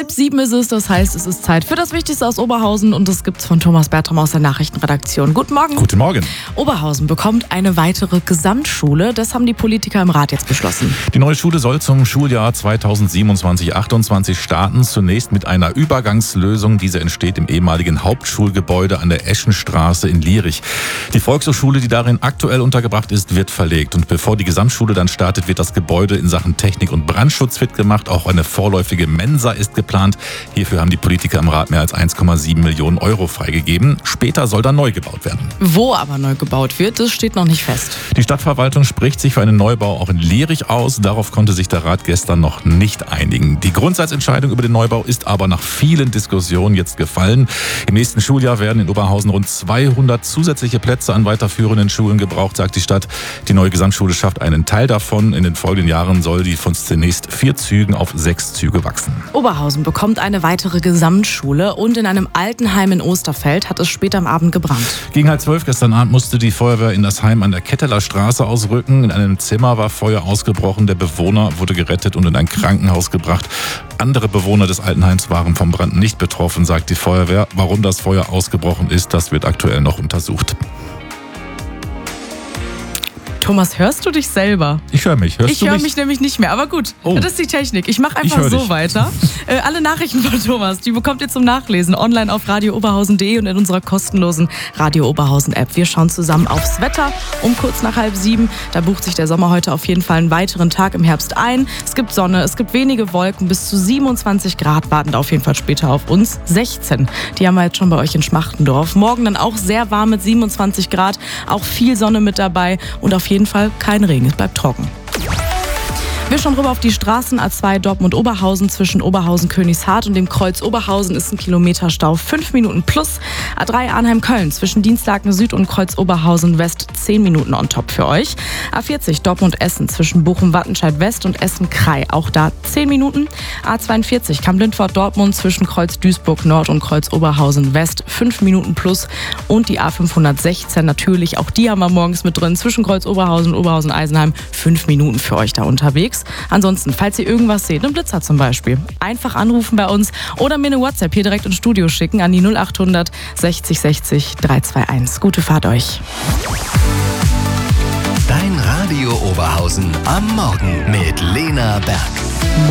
6:30 ist es, das heißt, es ist Zeit für das Wichtigste aus Oberhausen und das gibt's von Thomas Bertram aus der Nachrichtenredaktion. Guten Morgen. Guten Morgen. Oberhausen bekommt eine weitere Gesamtschule, das haben die Politiker im Rat jetzt beschlossen. Die neue Schule soll zum Schuljahr 2027/28 starten, zunächst mit einer Übergangslösung. Diese entsteht im ehemaligen Hauptschulgebäude an der Eschenstraße in Lierich. Die Volkshochschule, die darin aktuell untergebracht ist, wird verlegt. Und bevor die Gesamtschule dann startet, wird das Gebäude in Sachen Technik und Brandschutz fit gemacht. Auch eine vorläufige Mensa ist geplant. Hierfür haben die Politiker im Rat mehr als 1,7 Millionen Euro freigegeben. Später soll dann neu gebaut werden. Wo aber neu gebaut wird, das steht noch nicht fest. Die Stadtverwaltung spricht sich für einen Neubau auch in Lierich aus. Darauf konnte sich der Rat gestern noch nicht einigen. Die Grundsatzentscheidung über den Neubau ist aber nach vielen Diskussionen jetzt gefallen. Im nächsten Schuljahr werden in Oberhausen rund 200 zusätzliche Plätze an weiterführenden Schulen gebraucht, sagt die Stadt. Die neue Gesamtschule schafft einen Teil davon. In den folgenden Jahren soll die von zunächst 4 Zügen auf 6 Züge wachsen. Oberhausen bekommt eine weitere Gesamtschule und in einem Altenheim in Osterfeld hat es später am Abend gebrannt. Gegen 11:30 gestern Abend musste die Feuerwehr in das Heim an der Ketteler Straße ausrücken. In einem Zimmer war Feuer ausgebrochen. Der Bewohner wurde gerettet und in ein Krankenhaus gebracht. Andere Bewohner des Altenheims waren vom Brand nicht betroffen, sagt die Feuerwehr. Warum das Feuer ausgebrochen ist, das wird aktuell noch untersucht. Thomas, hörst du dich selber? Ich höre mich. Hörst du mich? Ich höre mich nämlich nicht mehr, aber gut, Das ist die Technik. Ich mache einfach so dich weiter. Alle Nachrichten von Thomas, die bekommt ihr zum Nachlesen online auf radiooberhausen.de und in unserer kostenlosen Radio Oberhausen App. Wir schauen zusammen aufs Wetter um kurz nach 6:30. Da bucht sich der Sommer heute auf jeden Fall einen weiteren Tag im Herbst ein. Es gibt Sonne, es gibt wenige Wolken, bis zu 27 Grad warten da auf jeden Fall später auf uns. 16, die haben wir jetzt schon bei euch in Schmachtendorf. Morgen dann auch sehr warm mit 27 Grad, auch viel Sonne mit dabei und auf jeden Fall kein Regen, es bleibt trocken. Wir schauen rüber auf die Straßen. A2 Dortmund-Oberhausen zwischen Oberhausen-Königshardt und dem Kreuz Oberhausen ist ein Kilometerstau, 5 Minuten plus. A3 Arnheim-Köln zwischen Dienstlaken Süd und Kreuz Oberhausen-West 10 Minuten on top für euch. A40 Dortmund-Essen zwischen Bochum-Wattenscheid-West und Essen-Krei, auch da 10 Minuten. A42 Kamp-Lindfort-Dortmund zwischen Kreuz Duisburg-Nord und Kreuz Oberhausen-West 5 Minuten plus. Und die A516 natürlich, auch die haben wir morgens mit drin, zwischen Kreuz Oberhausen und Oberhausen-Eisenheim 5 Minuten für euch da unterwegs. Ansonsten, falls ihr irgendwas seht, einen Blitzer zum Beispiel, einfach anrufen bei uns oder mir eine WhatsApp hier direkt ins Studio schicken an die 0800 60 60 321. Gute Fahrt euch. Dein Radio Oberhausen am Morgen mit Lena Berg.